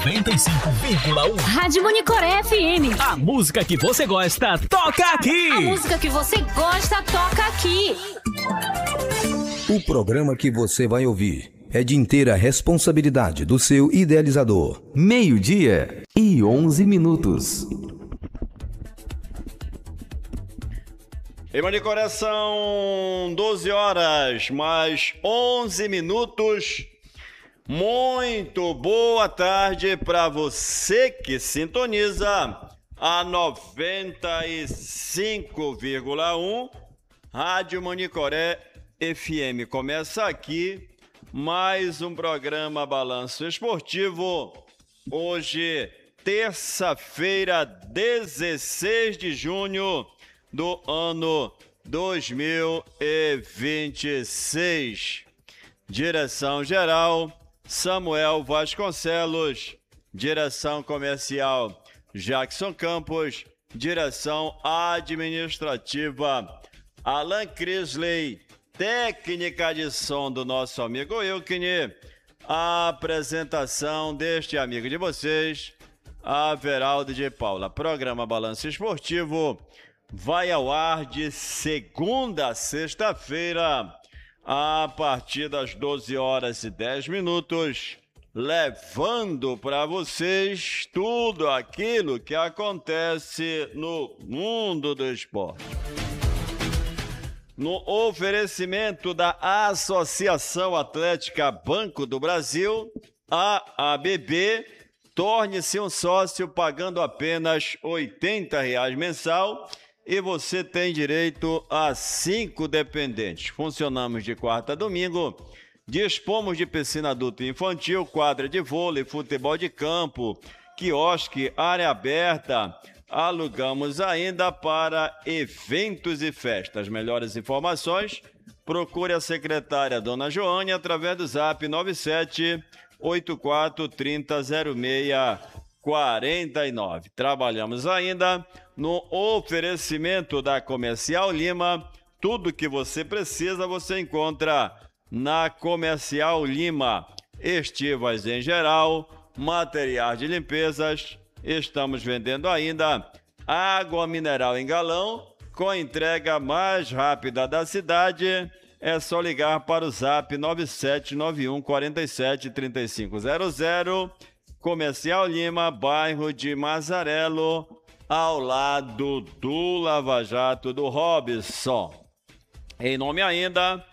95,1. Rádio Monicoré FM. A música que você gosta, toca aqui. A música que você gosta, toca aqui. O programa que você vai ouvir é de inteira responsabilidade do seu idealizador. 12:11. Em Monicoré são 12 horas, mais 11 minutos. Muito boa tarde para você que sintoniza a 95,1 Rádio Monicoré FM. Começa aqui mais um programa Balanço Esportivo. Hoje, terça-feira, 16 de junho do ano 2026. Direção geral Samuel Vasconcelos, direção comercial Jackson Campos, direção administrativa Alan Crisley, técnica de som do nosso amigo Wilkine, a apresentação deste amigo de vocês, Averaldo de Paula. Programa Balanço Esportivo vai ao ar de segunda a sexta-feira, a partir das 12 horas e 10 minutos, levando para vocês tudo aquilo que acontece no mundo do esporte. No oferecimento da Associação Atlética Banco do Brasil, a ABB, torne-se um sócio pagando apenas R$ 80 mensal e você tem direito a 5 dependentes. Funcionamos de quarta a domingo, dispomos de piscina adulta e infantil, quadra de vôlei, futebol de campo, quiosque, área aberta. Alugamos ainda para eventos e festas. Melhores informações, procure a secretária Dona Joane através do zap 97 84 30 06 49. Trabalhamos ainda no oferecimento da Comercial Lima. Tudo que você precisa você encontra na Comercial Lima. Estivas em geral, materiais de limpezas. Estamos vendendo ainda água mineral em galão com a entrega mais rápida da cidade. É só ligar para o zap 9791 47 3500. Comercial Lima, bairro de Mazarelo, ao lado do Lava Jato do Robson. Em nome ainda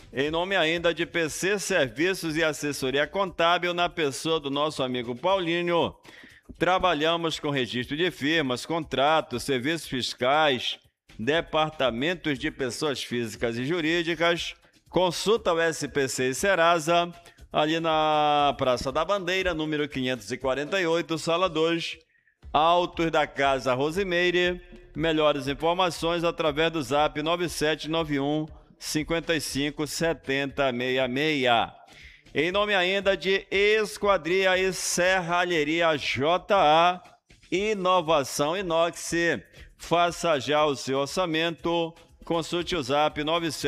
de PC Serviços e Assessoria Contábil, na pessoa do nosso amigo Paulinho, trabalhamos com registro de firmas, contratos, serviços fiscais, departamentos de pessoas físicas e jurídicas. Consulta o SPC e Serasa, ali na Praça da Bandeira, número 548, sala 2, Altos da Casa Rosimeire. Melhores informações através do zap 9791 55 70 66. Em nome ainda de Esquadria e Serralheria JA, Inovação Inox. Faça já o seu orçamento. Consulte o zap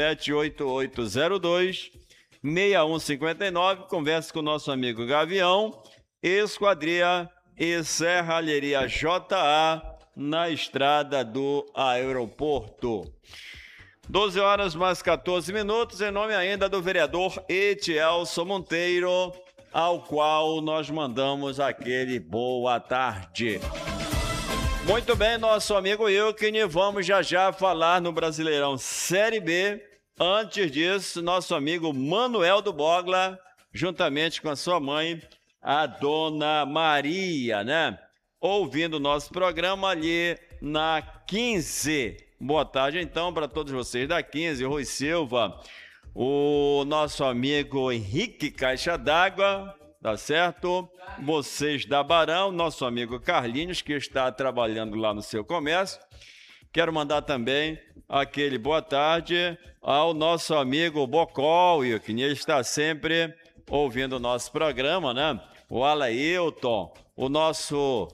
978802 6159, converse com o nosso amigo Gavião. Esquadria e Serralheria JA, na estrada do aeroporto. 12 horas mais 14 minutos, em nome ainda do vereador Etielson Monteiro, ao qual nós mandamos aquele boa tarde. Muito bem, nosso amigo Wilkine, vamos já falar no Brasileirão Série B. Antes disso, nosso amigo Manuel do Bogla, juntamente com a sua mãe, a Dona Maria, né? Ouvindo o nosso programa ali na 15. Boa tarde, então, para todos vocês da 15, Rui Silva, o nosso amigo Henrique Caixa d'Água, tá certo? Vocês da Barão, nosso amigo Carlinhos, que está trabalhando lá no seu comércio. Quero mandar também aquele boa tarde ao nosso amigo Bocol, que ele está sempre ouvindo o nosso programa, né? O Alailton, o nosso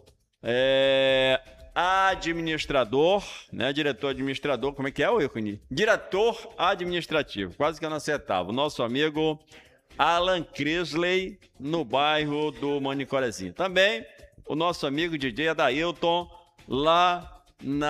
administrador, né? Diretor administrador, como é que é, Wilkine? Diretor administrativo, quase que eu não acertava. O nosso amigo Alan Crisley, no bairro do Manicorezinho. Também o nosso amigo DJ Adailton, lá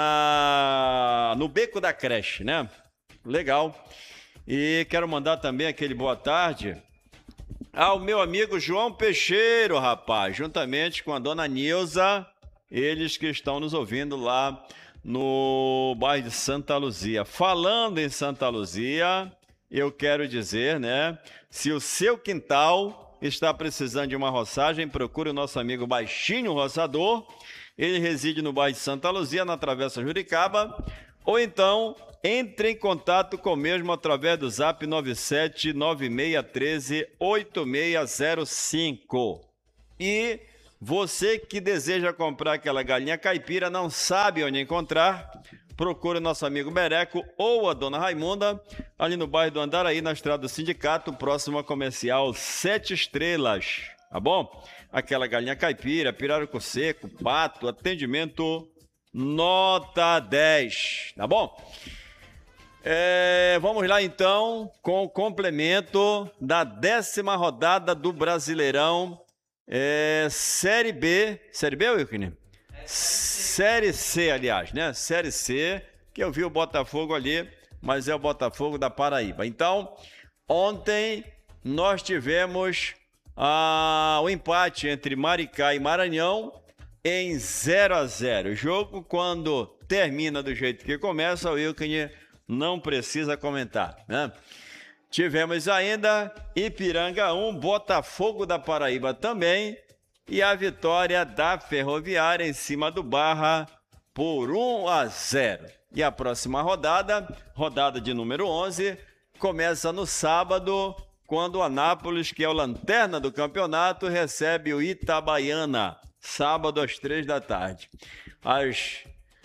no Beco da Creche, né? Legal. E quero mandar também aquele boa tarde ao meu amigo João Peixeiro, rapaz, juntamente com a dona Nilza, eles que estão nos ouvindo lá no bairro de Santa Luzia. Falando em Santa Luzia, eu quero dizer, né, se o seu quintal está precisando de uma roçagem, procure o nosso amigo Baixinho Roçador. Ele reside no bairro de Santa Luzia, na Travessa Juricaba, ou então entre em contato com o mesmo através do zap 9796138605. E você que deseja comprar aquela galinha caipira, não sabe onde encontrar, procure o nosso amigo Bereco ou a dona Raimunda, ali no bairro do Andaraí, na estrada do Sindicato, próximo à comercial 7 Estrelas, tá bom? Aquela galinha caipira, pirarucu seco, pato, atendimento nota 10, tá bom? Vamos lá então com o complemento da 10ª rodada do Brasileirão, Série B, Wilkine? Série C, aliás, né? Série C, que eu vi o Botafogo ali, mas é o Botafogo da Paraíba. Então, ontem nós tivemos o empate entre Maricá e Maranhão em 0-0. O jogo, quando termina do jeito que começa, o Wilkine não precisa comentar, né? Tivemos ainda Ipiranga 1, Botafogo da Paraíba também, e a vitória da Ferroviária em cima do Barra por 1-0. E a próxima rodada, rodada de número 11, começa no sábado, quando o Anápolis, que é o lanterna do campeonato, recebe o Itabaiana, sábado às 3 da tarde. Às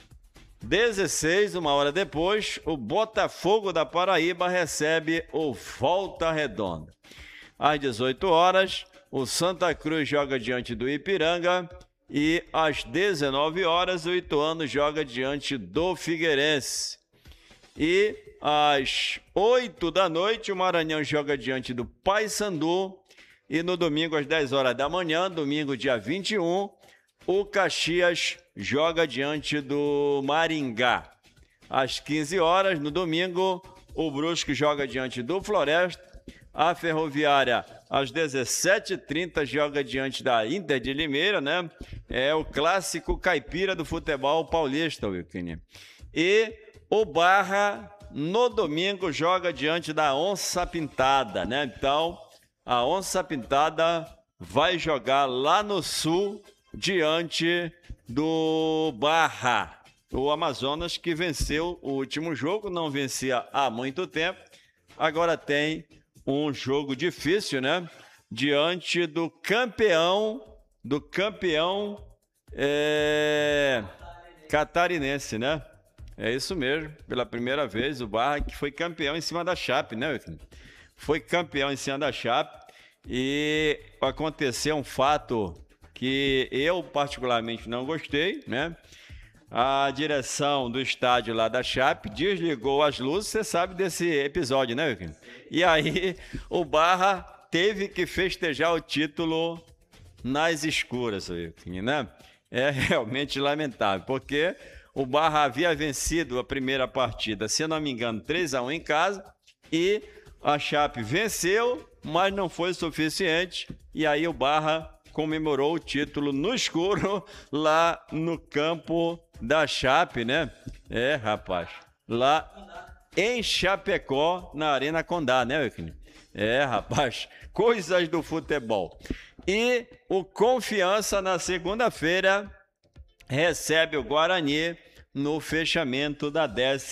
16, uma hora depois, o Botafogo da Paraíba recebe o Volta Redonda. Às 18 horas, o Santa Cruz joga diante do Ipiranga e às 19 horas o Ituano joga diante do Figueirense. E às 8 da noite o Maranhão joga diante do Paysandu e no domingo às 10 horas da manhã, domingo dia 21, o Caxias joga diante do Maringá. Às 15 horas, no domingo, o Brusque joga diante do Floresta. A Ferroviária, às 17h30, joga diante da Inter de Limeira, né? É o clássico caipira do futebol paulista, Wilkine. E o Barra, no domingo, joga diante da Onça Pintada, né? Então, a Onça Pintada vai jogar lá no sul, diante do Barra. O Amazonas, que venceu o último jogo, não vencia há muito tempo, agora tem um jogo difícil, né? Diante do campeão catarinense, né? É isso mesmo, pela primeira vez o Barra que foi campeão em cima da Chape, né? Foi campeão em cima da Chape e aconteceu um fato que eu particularmente não gostei, né? A direção do estádio lá da Chape desligou as luzes, você sabe desse episódio, né, Wilkin? E aí o Barra teve que festejar o título nas escuras, Wilkin, né? É realmente lamentável, porque o Barra havia vencido a primeira partida, se eu não me engano, 3-1 em casa, e a Chape venceu, mas não foi suficiente, e aí o Barra comemorou o título no escuro lá no campo da Chape, né? É, rapaz, lá em Chapecó, na Arena Condá, né, Wilkin? É, rapaz, coisas do futebol. E o Confiança, na segunda-feira, recebe o Guarani no fechamento da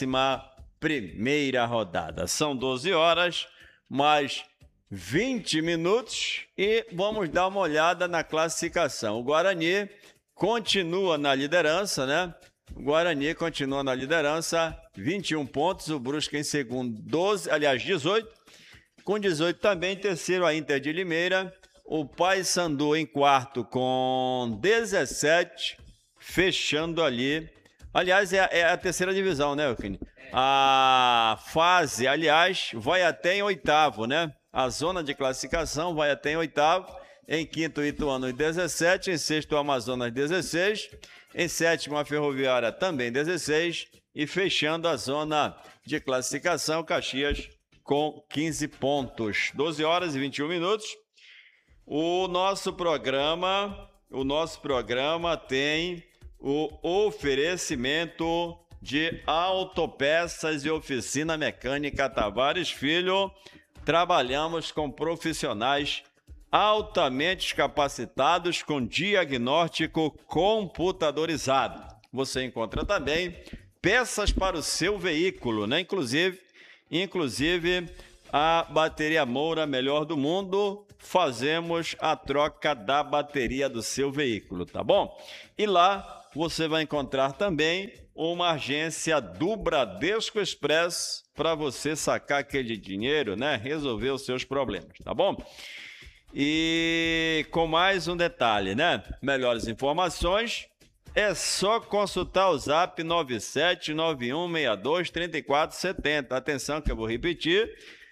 11ª rodada. São 12 horas, mais 20 minutos e vamos dar uma olhada na classificação. O Guarani continua na liderança, né? O Guarani continua na liderança, 21 pontos, o Brusque em segundo, 18. Com 18 também, terceiro a Inter de Limeira, o Paysandu em quarto com 17, fechando ali. Aliás, é a terceira divisão, né, Wilkin? A fase, aliás, vai até em oitavo, né? A zona de classificação vai até em oitavo. Em quinto, Ituano, 17. Em sexto, Amazonas, 16. Em sétimo, a Ferroviária, também 16. E fechando a zona de classificação, Caxias, com 15 pontos. 12 horas e 21 minutos. O nosso programa tem o oferecimento de Autopeças e Oficina Mecânica Tavares Filho. Trabalhamos com profissionais altamente capacitados com diagnóstico computadorizado. Você encontra também peças para o seu veículo, né? Inclusive a bateria Moura, melhor do mundo, fazemos a troca da bateria do seu veículo, tá bom? E lá você vai encontrar também uma agência do Bradesco Express para você sacar aquele dinheiro, né? Resolver os seus problemas, tá bom? E com mais um detalhe, né? Melhores informações, é só consultar o zap 9791623470. Atenção que eu vou repetir,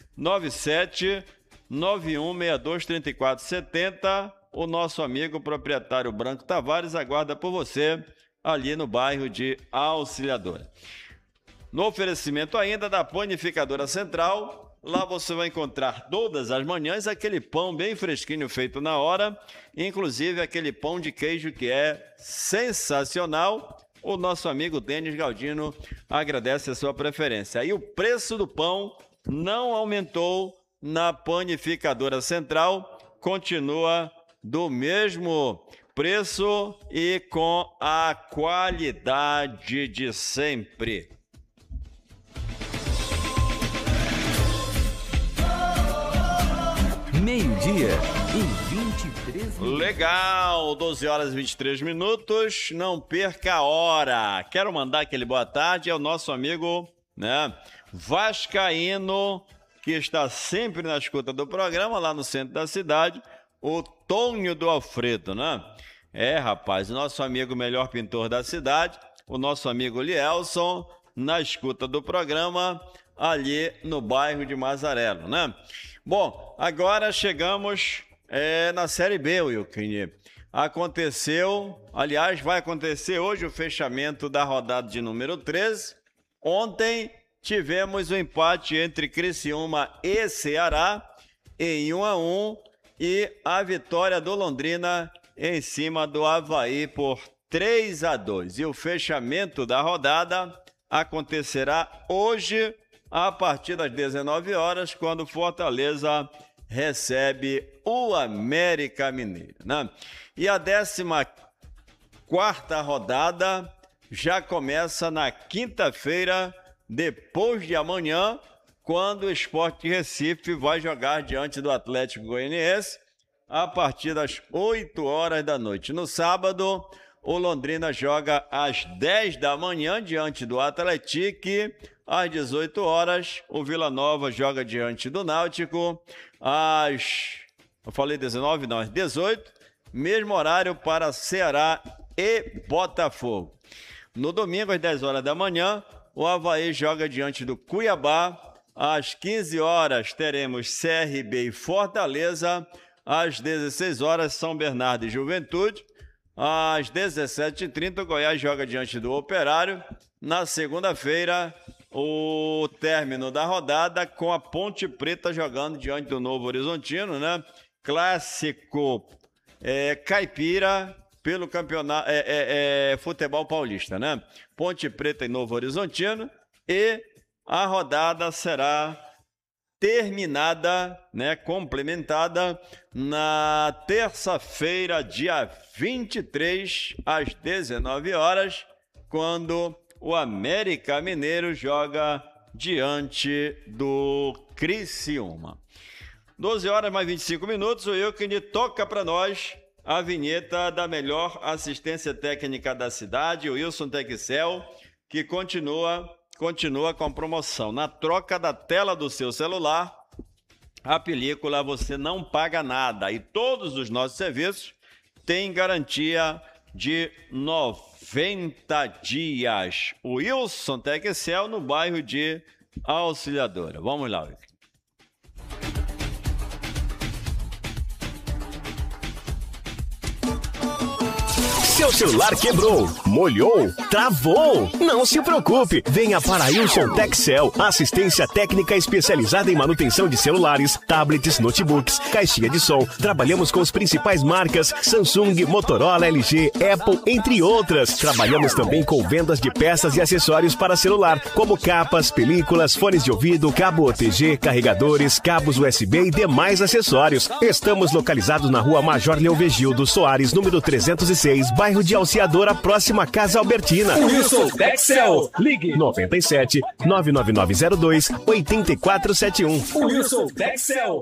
9791623470. O nosso amigo proprietário Branco Tavares aguarda por você ali no bairro de Auxiliadora. No oferecimento ainda da Panificadora Central, lá você vai encontrar todas as manhãs aquele pão bem fresquinho feito na hora, inclusive aquele pão de queijo que é sensacional. O nosso amigo Denis Galdino agradece a sua preferência. E o preço do pão não aumentou na Panificadora Central, continua do mesmo preço e com a qualidade de sempre. Meio-dia e 23 minutos. Legal, 12 horas e 23 minutos. Não perca a hora. Quero mandar aquele boa tarde ao nosso amigo, né, vascaíno, que está sempre na escuta do programa, lá no centro da cidade, o Tonho do Alfredo, né? Rapaz, o nosso amigo melhor pintor da cidade, o nosso amigo Lielson, na escuta do programa, ali no bairro de Mazarelo, né? Bom, agora chegamos na Série B, Wilkin. Vai acontecer hoje o fechamento da rodada de número 13. Ontem tivemos o empate entre Criciúma e Ceará em 1-1 e a vitória do Londrina em cima do Avaí por 3-2. E o fechamento da rodada acontecerá hoje a partir das 19 horas, quando Fortaleza recebe o América Mineiro, né? E a 14ª rodada já começa na quinta-feira, depois de amanhã, quando o Sport Recife vai jogar diante do Atlético Goianiense a partir das 8 horas da noite. No sábado, o Londrina joga às 10 da manhã diante do Atlético. Às 18 horas, o Vila Nova joga diante do Náutico. Eu falei 19? Não, às 18. Mesmo horário para Ceará e Botafogo. No domingo, às 10 horas da manhã, o Avaí joga diante do Cuiabá. Às 15 horas, teremos CRB e Fortaleza. Às 16 horas, São Bernardo e Juventude. Às 17h30, o Goiás joga diante do Operário. Na segunda-feira, o término da rodada com a Ponte Preta jogando diante do Novo Horizontino, né? Clássico caipira pelo campeonato futebol paulista, né? Ponte Preta e Novo Horizontino. E a rodada será terminada, né, complementada na terça-feira, dia 23, às 19 horas, quando o América Mineiro joga diante do Criciúma. 12 horas mais 25 minutos, o Wilkin toca para nós a vinheta da melhor assistência técnica da cidade, o Wilson Texel, que continua com promoção. Na troca da tela do seu celular, a película você não paga nada e todos os nossos serviços têm garantia de 90 dias. O Wilson Texel no bairro de Auxiliadora. Vamos lá, Wilson. Seu celular quebrou, molhou, travou? Não se preocupe, venha para a Wilson Texel, assistência técnica especializada em manutenção de celulares, tablets, notebooks, caixinha de som. Trabalhamos com as principais marcas Samsung, Motorola, LG, Apple, entre outras. Trabalhamos também com vendas de peças e acessórios para celular, como capas, películas, fones de ouvido, cabo OTG, carregadores, cabos USB e demais acessórios. Estamos localizados na rua Major Leovegildo Soares, número 306, bairro de Alciadora, próxima à Casa Albertina. Wilson Texel. Ligue 97 99902 8471. Wilson Texel.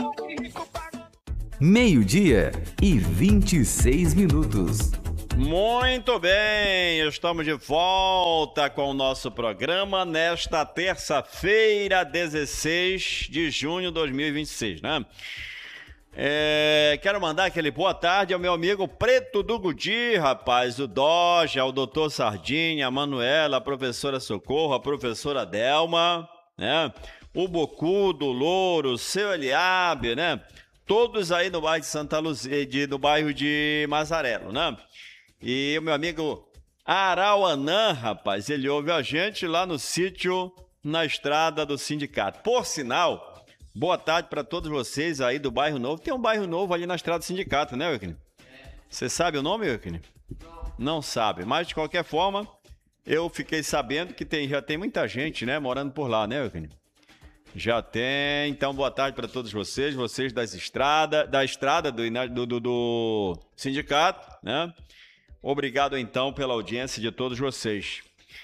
12:26. Muito bem, estamos de volta com o nosso programa nesta terça-feira, 16 de junho de 2026, né? Quero mandar aquele boa tarde ao meu amigo Preto do Gudi, rapaz, o Doja, o doutor Sardinha, a Manuela, a professora Socorro, a professora Delma, né? O Bocudo, o Louro, o seu Eliabe, né? Todos aí no bairro de Santa Luzia, no bairro de Mazarelo, né? E o meu amigo Arauanã, rapaz, ele ouve a gente lá no sítio, na estrada do sindicato. Por sinal, boa tarde para todos vocês aí do bairro novo. Tem um bairro novo ali na estrada do sindicato, né, Euclid? Você sabe o nome, Euclid? Não sabe, mas de qualquer forma, eu fiquei sabendo que já tem muita gente, né, morando por lá, né, Euclid? Já tem, então boa tarde para todos vocês da estrada do sindicato, né? Obrigado então pela audiência de todos vocês.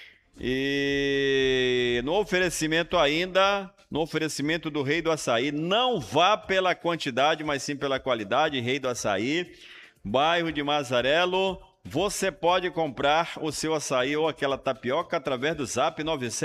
E no oferecimento do Rei do Açaí, não vá pela quantidade, mas sim pela qualidade. Rei do Açaí, bairro de Mazarelo. Você pode comprar o seu açaí ou aquela tapioca através do Zap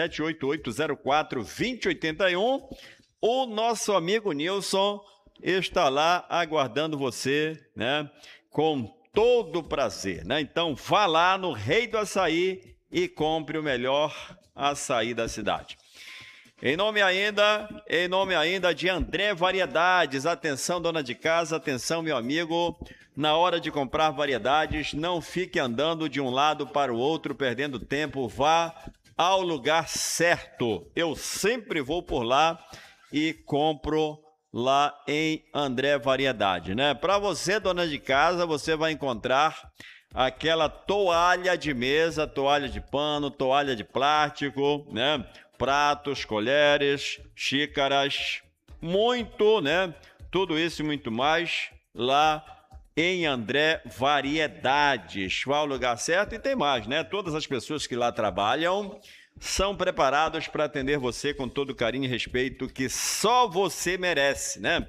9788042081. O nosso amigo Nilson está lá aguardando você, né? Com todo prazer, né? Então vá lá no Rei do Açaí e compre o melhor açaí da cidade. Em nome ainda de André Variedades. Atenção, dona de casa, atenção, meu amigo. Na hora de comprar variedades, não fique andando de um lado para o outro, perdendo tempo. Vá ao lugar certo. Eu sempre vou por lá e compro lá em André Variedade, né? Para você, dona de casa, você vai encontrar aquela toalha de mesa, toalha de pano, toalha de plástico, né? Pratos, colheres, xícaras, muito, né? Tudo isso e muito mais lá em André Variedades. Vá ao lugar certo e tem mais, né? Todas as pessoas que lá trabalham são preparados para atender você com todo o carinho e respeito que só você merece, né?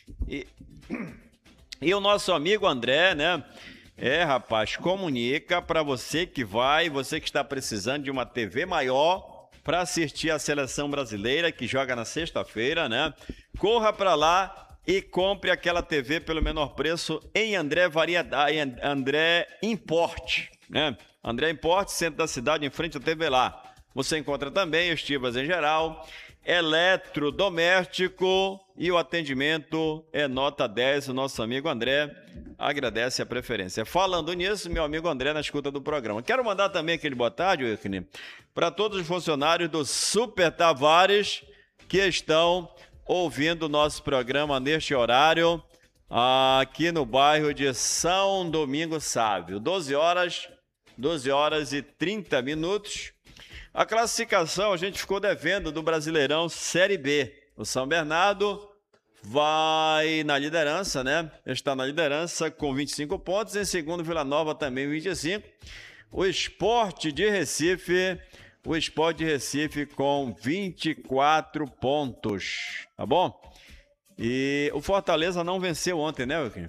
E o nosso amigo André, né? Rapaz, comunica para você que está precisando de uma TV maior para assistir a seleção brasileira que joga na sexta-feira, né? Corra para lá e compre aquela TV pelo menor preço em André Variedade, André Import, né? André Import, centro da cidade, em frente à TV lá. Você encontra também estivas em geral, eletrodoméstico e o atendimento é nota 10. O nosso amigo André agradece a preferência. Falando nisso, meu amigo André na escuta do programa. Quero mandar também aquele boa tarde, Euclid, para todos os funcionários do Super Tavares que estão ouvindo o nosso programa neste horário, aqui no bairro de São Domingos Sávio. 12 horas e 30 minutos. A classificação a gente ficou devendo do Brasileirão Série B. O São Bernardo vai na liderança, né? Está na liderança com 25 pontos. Em segundo, Vila Nova também 25. O Sport de Recife com 24 pontos. Tá bom? E o Fortaleza não venceu ontem, né, Wilkin?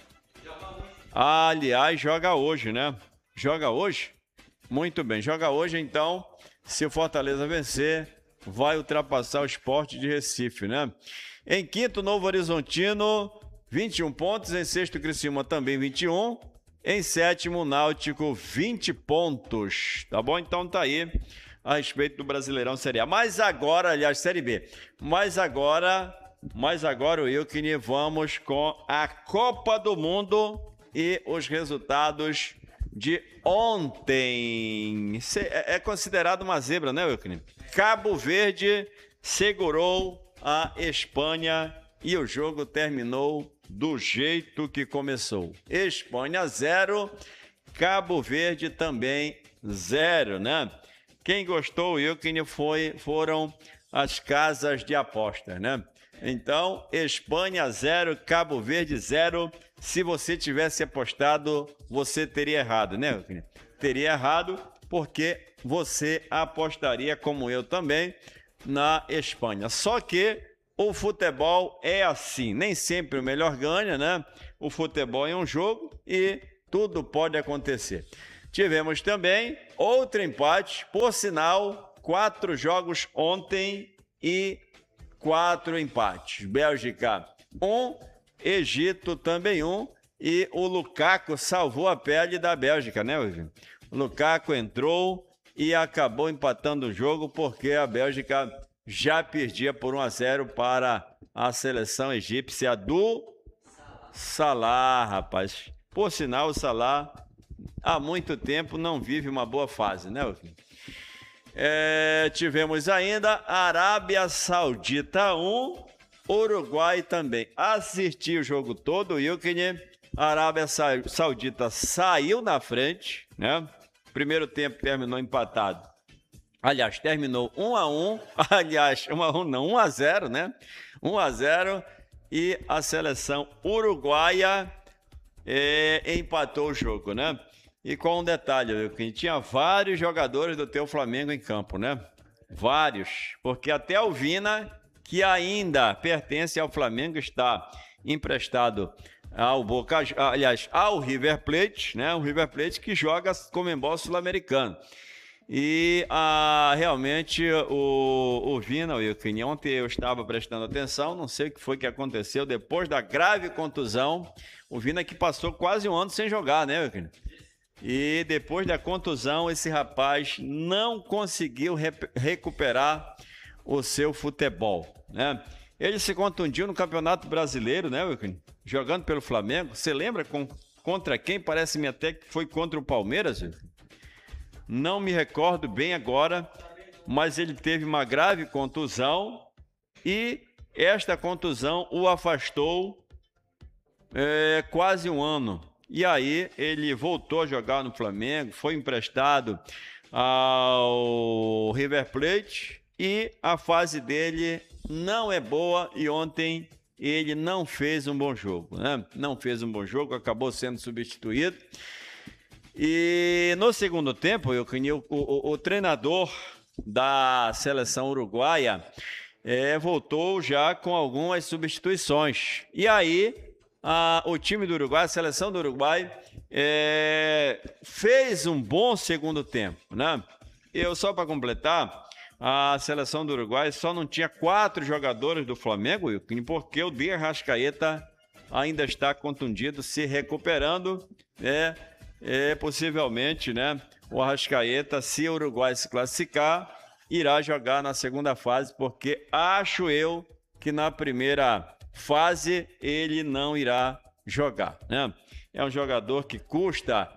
Aliás, joga hoje, né? Joga hoje? Muito bem, joga hoje, então. Se o Fortaleza vencer, vai ultrapassar o Sport de Recife, né? Em quinto, Novo Horizontino, 21 pontos. Em sexto, Criciúma também 21. Em sétimo, Náutico, 20 pontos. Tá bom? Então tá aí a respeito do Brasileirão Série A. Mas agora, aliás, Série B. Mas agora, Wilkin, vamos com a Copa do Mundo e os resultados de ontem. É considerado uma zebra, né, Wilkin? Cabo Verde segurou a Espanha e o jogo terminou do jeito que começou. Espanha 0, Cabo Verde também 0, né? Quem gostou, Wilkin, foram as casas de apostas, né? Então, Espanha 0, Cabo Verde 0. Se você tivesse apostado, você teria errado, né, Wilkin? Teria errado porque você apostaria, como eu também, na Espanha. Só que o futebol é assim, nem sempre o melhor ganha, né? O futebol é um jogo e tudo pode acontecer. Tivemos também outro empate, por sinal, 4 jogos ontem e 4 empates. Bélgica 1, Egito também 1, e o Lukaku salvou a pele da Bélgica, né, Wilson? O Lukaku entrou e acabou empatando o jogo porque a Bélgica já perdia por 1-0 para a seleção egípcia do Salah, rapaz. Por sinal, o Salah há muito tempo não vive uma boa fase, né, Wilson? Tivemos ainda Arábia Saudita 1, Uruguai também. Assisti o jogo todo, Wilkin. A Arábia Saudita saiu na frente, né? Primeiro tempo terminou empatado. Aliás, terminou 1-1. Aliás, 1-1 não, 1-0, né? 1-0. E a seleção uruguaia empatou o jogo, né? E com um detalhe, Wilkin, tinha vários jogadores do teu Flamengo em campo, né? Vários. Porque até o Vina, que ainda pertence ao Flamengo, está emprestado ao River Plate, né? O River Plate que joga Conmebol Sul-Americano. E realmente o Vina, Wilkin, ontem eu estava prestando atenção, não sei o que foi que aconteceu, depois da grave contusão, o Vina que passou quase um ano sem jogar, né, Wilkin? E depois da contusão, esse rapaz não conseguiu recuperar o seu futebol, né? Ele se contundiu no Campeonato Brasileiro, né, Wilkin? Jogando pelo Flamengo. Você lembra contra quem? Parece-me até que foi contra o Palmeiras, Wilkin? Não me recordo bem agora, mas ele teve uma grave contusão e esta contusão o afastou quase um ano. E aí ele voltou a jogar no Flamengo, foi emprestado ao River Plate e a fase dele não é boa e ontem ele não fez um bom jogo, né? Não fez um bom jogo, acabou sendo substituído. E no segundo tempo, o treinador da seleção uruguaia voltou já com algumas substituições. E aí o time do Uruguai, a seleção do Uruguai, fez um bom segundo tempo, né? Só para completar, a seleção do Uruguai só não tinha 4 jogadores do Flamengo, Wilkin, porque o De Arrascaeta ainda está contundido, se recuperando, possivelmente, né? O Arrascaeta, se o Uruguai se classificar, irá jogar na segunda fase, porque acho eu que na primeira fase ele não irá jogar, né? É um jogador que custa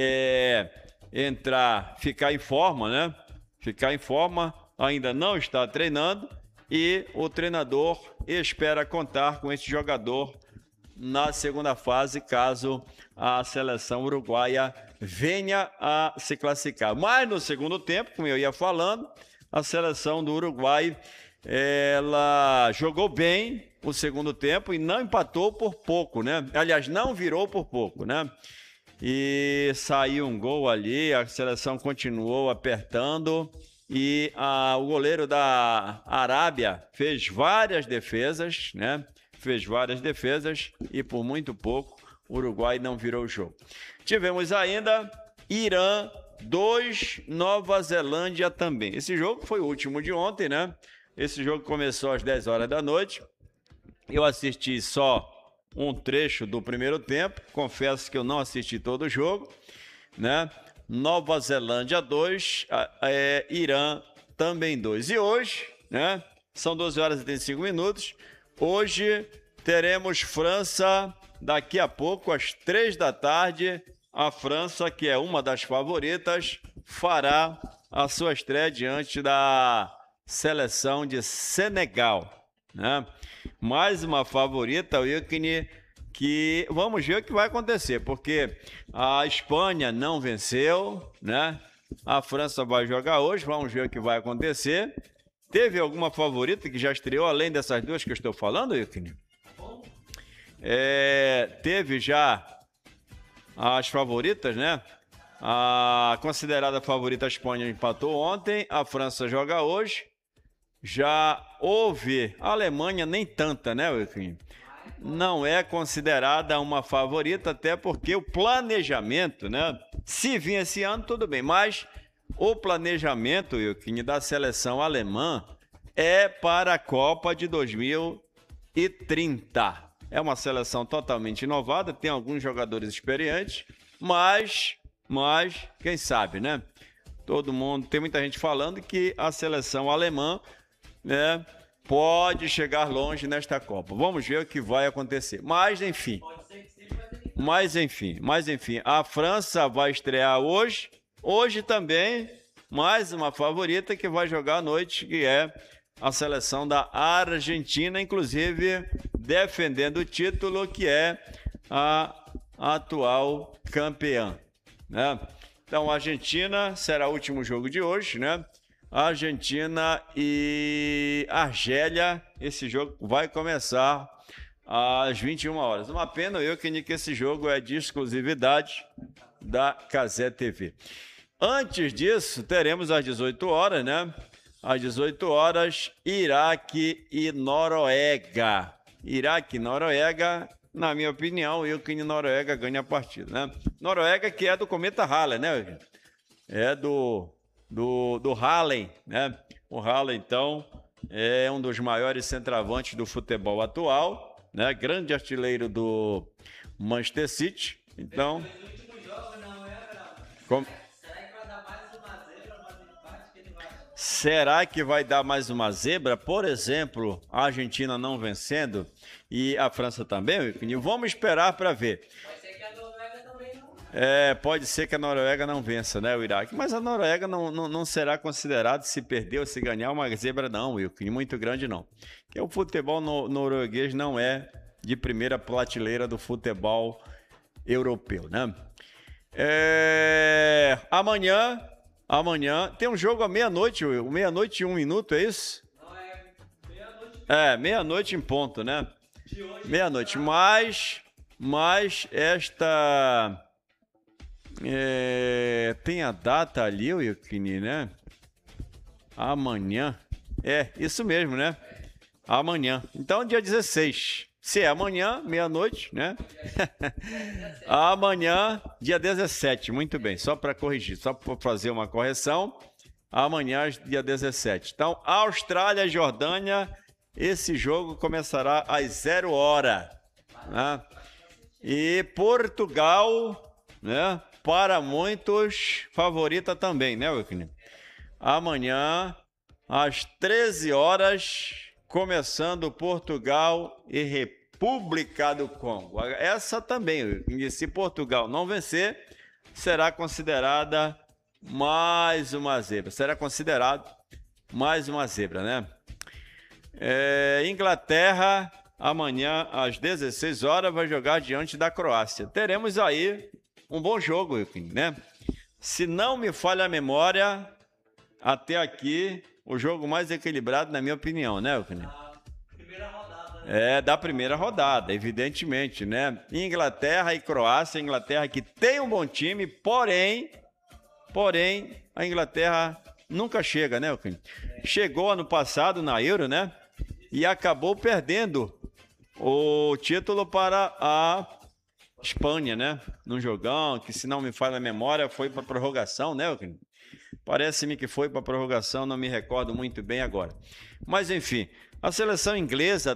ficar em forma, né? Ficar em forma, ainda não está treinando e o treinador espera contar com esse jogador na segunda fase, caso a seleção uruguaia venha a se classificar. Mas no segundo tempo, como eu ia falando, a seleção do Uruguai ela jogou bem o segundo tempo e não empatou por pouco, né? Aliás, não virou por pouco, né? E saiu um gol ali, a seleção continuou apertando e o goleiro da Arábia fez várias defesas, né? Fez várias defesas e por muito pouco o Uruguai não virou o jogo. Tivemos ainda Irã 2, Nova Zelândia também. Esse jogo foi o último de ontem, né? Esse jogo começou às 10 horas da noite. Eu assisti só um trecho do primeiro tempo. Confesso que eu não assisti todo o jogo, né? Nova Zelândia 2, Irã também 2. E hoje, né? São 12 horas e 35 minutos. Hoje teremos França daqui a pouco, às 3 da tarde, a França, que é uma das favoritas, fará a sua estreia diante da seleção de Senegal, né? Mais uma favorita, Wilkini, que vamos ver o que vai acontecer, porque a Espanha não venceu, né? A França vai jogar hoje, vamos ver o que vai acontecer. Teve alguma favorita que já estreou, além dessas duas que eu estou falando, Wilkini? Teve já as favoritas, né? A considerada favorita a Espanha empatou ontem, a França joga hoje. Já houve a Alemanha, nem tanta, né, Wilkini? Não é considerada uma favorita, até porque o planejamento, né? Se vir esse ano, tudo bem, mas o planejamento, Wilkini, da seleção alemã é para a Copa de 2030. É uma seleção totalmente inovada, tem alguns jogadores experientes, mas quem sabe, né? Todo mundo, tem muita gente falando que a seleção alemã, né, pode chegar longe nesta Copa. Vamos ver o que vai acontecer. Mas enfim, a França vai estrear hoje. Hoje também, mais uma favorita que vai jogar à noite, que é a seleção da Argentina, inclusive defendendo o título, que é a atual campeã, né? Então, a Argentina será o último jogo de hoje, né? Argentina e Argélia, esse jogo vai começar às 21 horas. Uma pena, Wilkini, que esse jogo é de exclusividade da Cazé TV. Antes disso, teremos às 18 horas, né? Às 18 horas, Iraque e Noruega. Iraque e Noruega, na minha opinião, Wilkini, Noruega ganha a partida, né? Noruega, que é do Cometa Halley, né? É do Halley, né? O Halley, então, é um dos maiores centroavantes do futebol atual, né? Grande artilheiro do Manchester City. Então, será que vai dar mais uma zebra? Por exemplo, a Argentina não vencendo e a França também? Vamos esperar para ver. Pode ser que a Noruega não vença, né, o Iraque. Mas a Noruega não será considerada, se perder ou se ganhar, uma zebra não, Wilkini, muito grande não. Porque o futebol norueguês não é de primeira prateleira do futebol europeu, né? Amanhã tem um jogo à meia-noite, meia-noite e 1 minuto, é isso? Não, meia-noite. Meia-noite em ponto, né? Meia-noite, mas esta... tem a data ali, Wilkini, né? Amanhã. Isso mesmo, né? Amanhã. Então, dia 16. Se é amanhã, meia-noite, né? Amanhã, dia 17. Muito bem, só para corrigir, só para fazer uma correção. Amanhã, dia 17. Então, Austrália e Jordânia, esse jogo começará às 0 horas. Né? E Portugal, né? Para muitos, favorita também, né, Wilkini? Amanhã, às 13 horas, começando Portugal e República do Congo. Essa também, se Portugal não vencer, será considerada mais uma zebra. Será considerado mais uma zebra, né? Inglaterra, amanhã, às 16 horas, vai jogar diante da Croácia. Teremos aí um bom jogo, Wilkini, né? Se não me falha a memória, até aqui, o jogo mais equilibrado, na minha opinião, né, Wilkini? Da primeira rodada, evidentemente, né? Inglaterra e Croácia, Inglaterra que tem um bom time, porém, a Inglaterra nunca chega, né, Wilkini? Chegou ano passado na Euro, né? E acabou perdendo o título para a Espanha, né? Num jogão que, se não me falha a memória, foi para prorrogação, né, Wilkini? Parece-me que foi para prorrogação, não me recordo muito bem agora. Mas, enfim, a seleção inglesa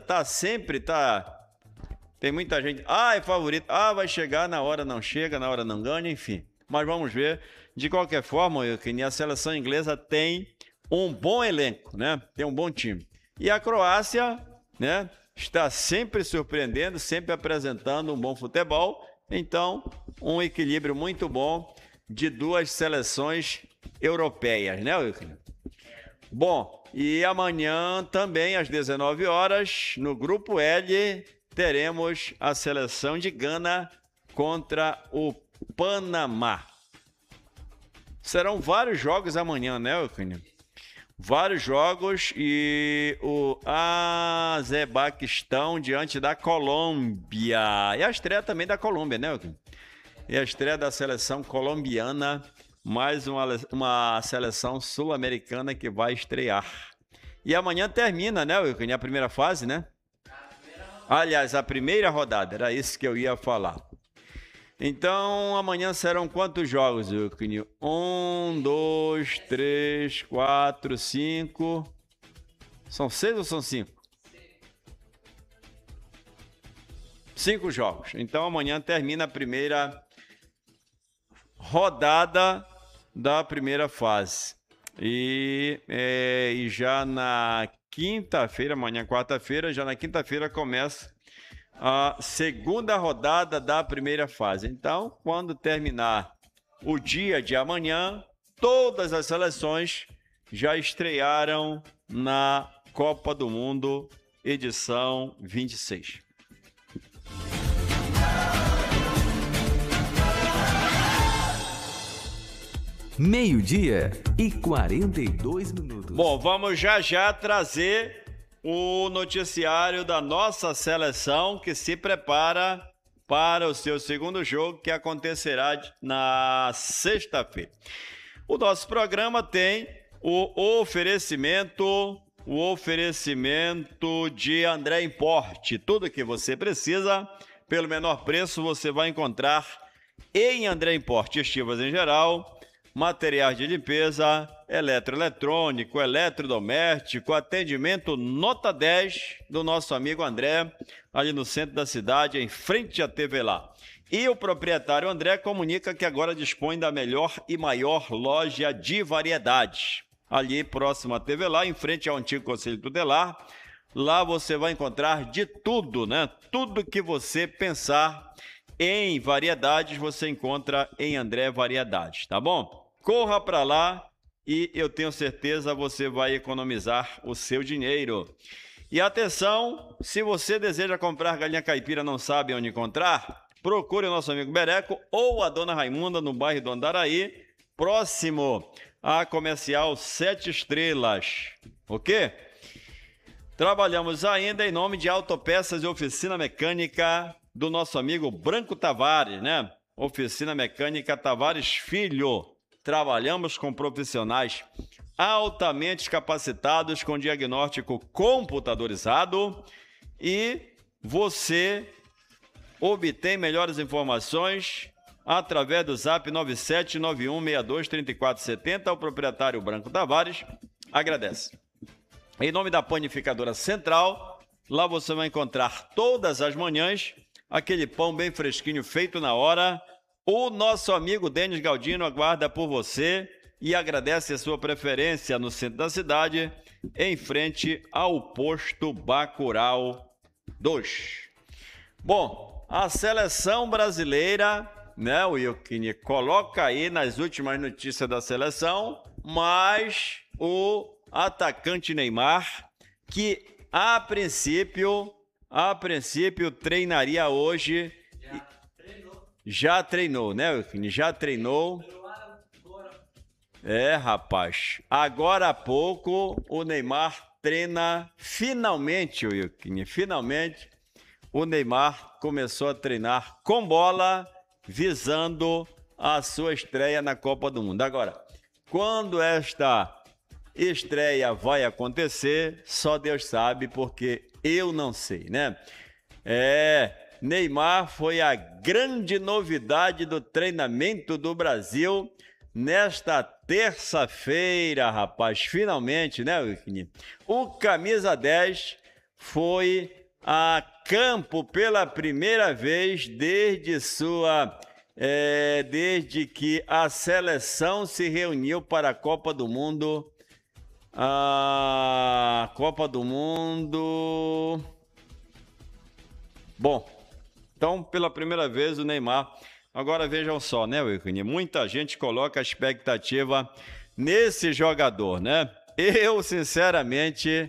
tem muita gente, é favorito, vai chegar, na hora não chega, na hora não ganha, enfim. Mas vamos ver. De qualquer forma, Wilkini, a seleção inglesa tem um bom elenco, né? Tem um bom time. E a Croácia, né, está sempre surpreendendo, sempre apresentando um bom futebol. Então, um equilíbrio muito bom de duas seleções europeias, né, Wilkin? Bom, e amanhã também às 19 horas, no grupo L, teremos a seleção de Gana contra o Panamá. Serão vários jogos amanhã, né, Wilkin? Vários jogos e o Azebaquistão diante da Colômbia. E a estreia também da Colômbia, né, Wilkin? E a estreia da seleção colombiana, mais uma seleção sul-americana que vai estrear. E amanhã termina, né, Wilkin? A primeira fase, né? Aliás, a primeira rodada, era isso que eu ia falar. Então, amanhã serão quantos jogos, Wilkin? 1, 2, 3, 4, 5... São 6 ou são 5? 5 jogos. Então, amanhã termina a primeira rodada da primeira fase. E já na quinta-feira, amanhã quarta-feira, já na quinta-feira começa a segunda rodada da primeira fase. Então, quando terminar o dia de amanhã, todas as seleções já estrearam na Copa do Mundo, edição 26. Meio-dia e 42 minutos. Bom, vamos já trazer o noticiário da nossa seleção que se prepara para o seu segundo jogo, que acontecerá na sexta-feira. O nosso programa tem o oferecimento de André Import. Tudo que você precisa, pelo menor preço, você vai encontrar em André Import. Estivas em geral, materiais de limpeza, eletroeletrônico, eletrodoméstico, atendimento nota 10 do nosso amigo André, ali no centro da cidade, em frente à TV Lá. E o proprietário André comunica que agora dispõe da melhor e maior loja de variedades, ali próximo à TV Lá, em frente ao antigo Conselho Tutelar. Lá você vai encontrar de tudo, né? Tudo que você pensar em variedades, você encontra em André Variedades, tá bom? Corra para lá e eu tenho certeza você vai economizar o seu dinheiro. E atenção, se você deseja comprar galinha caipira e não sabe onde encontrar, procure o nosso amigo Bereco ou a Dona Raimunda no bairro do Andaraí, próximo à Comercial 7 Estrelas, ok? Trabalhamos ainda em nome de Autopeças e Oficina Mecânica do nosso amigo Branco Tavares, né? Oficina Mecânica Tavares Filho. Trabalhamos com profissionais altamente capacitados com diagnóstico computadorizado e você obtém melhores informações através do Zap 9791623470. O proprietário Branco Tavares agradece. Em nome da Panificadora Central, lá você vai encontrar todas as manhãs aquele pão bem fresquinho feito na hora. O nosso amigo Denis Galdino aguarda por você e agradece a sua preferência no centro da cidade, em frente ao posto Bacurau 2. Bom, a seleção brasileira, né, Wilkin, coloca aí nas últimas notícias da seleção, mas o atacante Neymar, que a princípio treinaria hoje. Já treinou, né, Wilkin? Já treinou. Rapaz. Agora há pouco o Neymar treina finalmente, Wilkin. Finalmente o Neymar começou a treinar com bola, visando a sua estreia na Copa do Mundo. Agora, quando esta estreia vai acontecer, só Deus sabe, porque eu não sei, né? Neymar foi a grande novidade do treinamento do Brasil nesta terça-feira, rapaz. Finalmente, né, Wilkin? O camisa 10 foi a campo pela primeira vez desde que a seleção se reuniu para a Copa do Mundo. A Copa do Mundo... Bom, Então, pela primeira vez, o Neymar. Agora vejam só, né, Wilkin? Muita gente coloca a expectativa nesse jogador, né? Eu, sinceramente,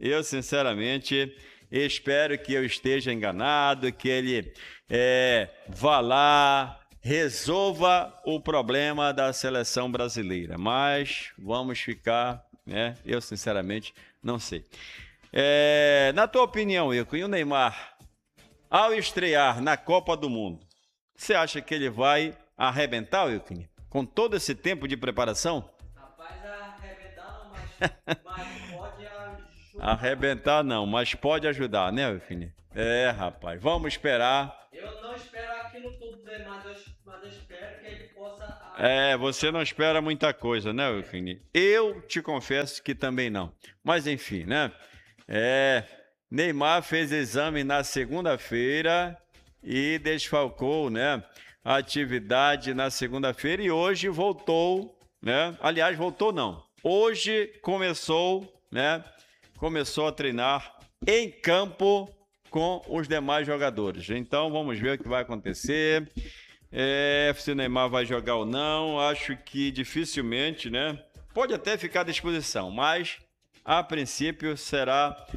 espero que eu esteja enganado, que ele vá lá, resolva o problema da seleção brasileira. Mas vamos ficar, né? Eu, sinceramente, não sei. Na tua opinião, Wilkin, o Neymar, ao estrear na Copa do Mundo, você acha que ele vai arrebentar, Wilkin? Com todo esse tempo de preparação? Rapaz, arrebentar não, mas pode ajudar. Arrebentar não, mas pode ajudar, né, Wilkin? Rapaz, vamos esperar. Eu não espero aquilo tudo, mas eu espero que ele possa... Você não espera muita coisa, né, Wilkin? Eu te confesso que também não. Mas enfim, né? Neymar fez exame na segunda-feira e desfalcou, né, a atividade na segunda-feira e hoje voltou, né? Aliás, voltou não. Hoje começou, né? Começou a treinar em campo com os demais jogadores. Então, vamos ver o que vai acontecer. Se o Neymar vai jogar ou não. Acho que dificilmente, né? Pode até ficar à disposição, mas a princípio será...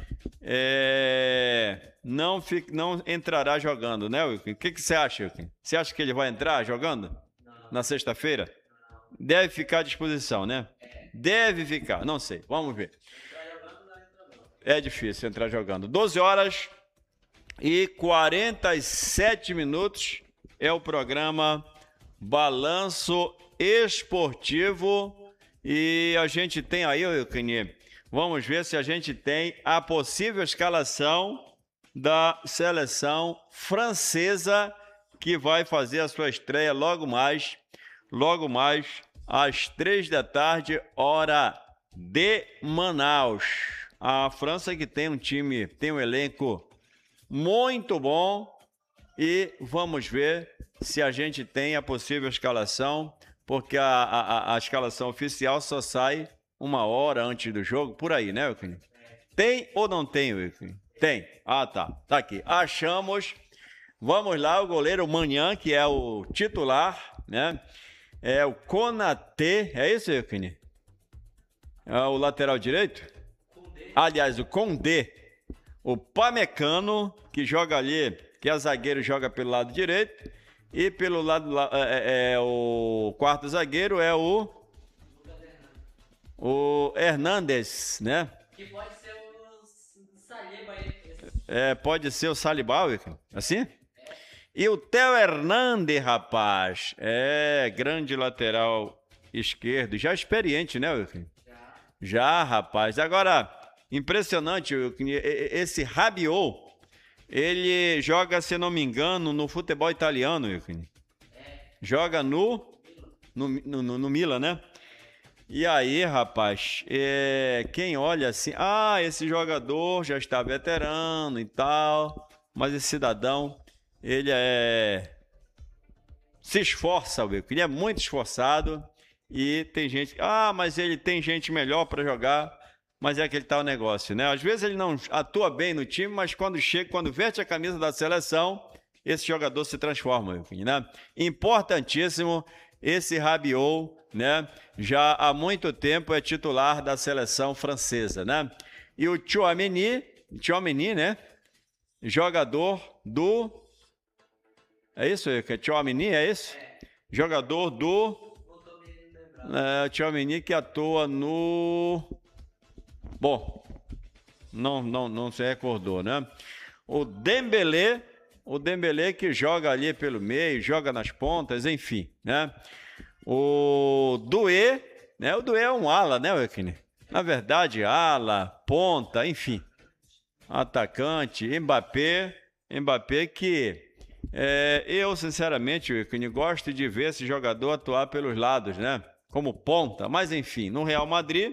não entrará jogando, né, Wilkin? O que você acha, Wilkin? Você acha que ele vai entrar jogando na sexta-feira? Deve ficar à disposição, né? Deve ficar, não sei, vamos ver. É difícil entrar jogando. 12h47 é o programa Balanço Esportivo e a gente tem aí, Wilkin, vamos ver se a gente tem a possível escalação da seleção francesa que vai fazer a sua estreia logo mais às 15h, hora de Manaus. A França que tem um elenco muito bom e vamos ver se a gente tem a possível escalação, porque a escalação oficial só sai 1 hora antes do jogo, por aí, né, Wilkin? Tem ou não tem, Wilkin? Tem. Ah, tá. Tá aqui. Achamos. Vamos lá, o goleiro Maignan, que é o titular, né? É o Konaté. É isso, Wilkin? É o lateral direito? Aliás, o Condé. O Pamecano, que joga ali, que é zagueiro, joga pelo lado direito. E pelo lado... o quarto zagueiro é o Hernandes, né? Que pode ser o Saliba aí. Pode ser o Saliba, assim? E o Theo Hernandes, rapaz. Grande lateral esquerdo. Já experiente, né, Wilkin? Já, rapaz. Agora, impressionante, Wilkin. Esse Rabiot, ele joga, se não me engano, no futebol italiano, Wilkin. Joga no Milan, né? E aí, rapaz, quem olha assim, esse jogador já está veterano e tal, mas esse cidadão, ele se esforça, ele é muito esforçado e tem gente, mas ele tem gente melhor para jogar, mas é aquele tal negócio, né? Às vezes ele não atua bem no time, mas quando veste a camisa da seleção, esse jogador se transforma, né? Importantíssimo esse Rabiot, né? Já há muito tempo é titular da seleção francesa, né? E o Tchouaméni, né? Jogador do... É isso? Tchouaméni, é isso? Jogador do... Tchouaméni que atua no... Bom, não se recordou, né? O Dembélé que joga ali pelo meio, joga nas pontas, enfim, né? O Doué, né? O Doué é um ala, né, Wilkin? Na verdade, ala, ponta, enfim. Atacante, Mbappé que eu, sinceramente, Wilkin, gosto de ver esse jogador atuar pelos lados, né? Como ponta, mas enfim, no Real Madrid,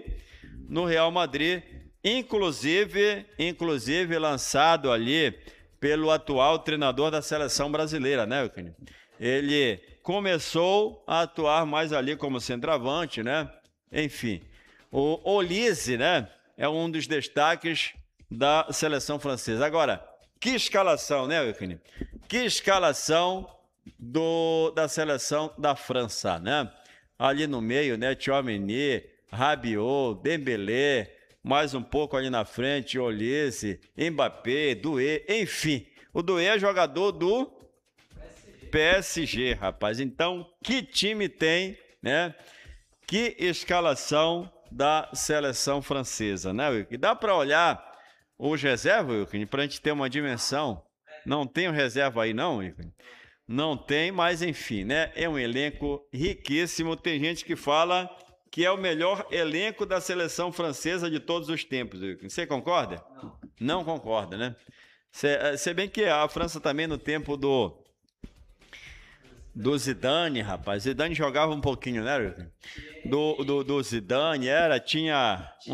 inclusive lançado ali pelo atual treinador da seleção brasileira, né, Wilkin? Ele começou a atuar mais ali como centroavante, né? Enfim, o Olise, né? É um dos destaques da seleção francesa. Agora, Que escalação, né, Wilkin? Que escalação da seleção da França, né? Ali no meio, né? Tchouaméni, Rabiot, Dembélé, mais um pouco ali na frente, Olise, Mbappé, Doué, enfim. O Doué é jogador do PSG, rapaz. Então, que time tem, né? Que escalação da seleção francesa, né, Wilkin? Dá para olhar os reservas, Wilkin, para a gente ter uma dimensão. Não tem o reserva aí, não, Wilkin? Não tem, mas enfim, né? É um elenco riquíssimo. Tem gente que fala que é o melhor elenco da seleção francesa de todos os tempos, Wilkin. Você concorda? Não concorda, né? Se bem que a França também no tempo do Zidane, rapaz. Zidane jogava um pouquinho, né, Wilkin? Do Zidane, tinha